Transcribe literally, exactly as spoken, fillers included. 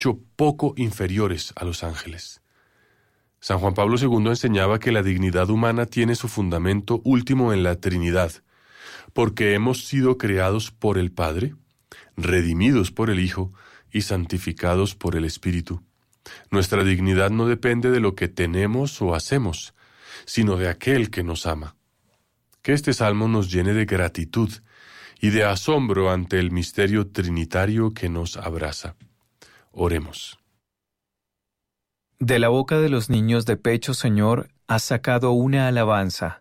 poco inferiores a los ángeles. San Juan Pablo segundo enseñaba que la dignidad humana tiene su fundamento último en la Trinidad, porque hemos sido creados por el Padre, redimidos por el Hijo y santificados por el Espíritu. Nuestra dignidad no depende de lo que tenemos o hacemos, sino de aquel que nos ama. Que este salmo nos llene de gratitud y de asombro ante el misterio trinitario que nos abraza. Oremos. De la boca de los niños de pecho, Señor, has sacado una alabanza.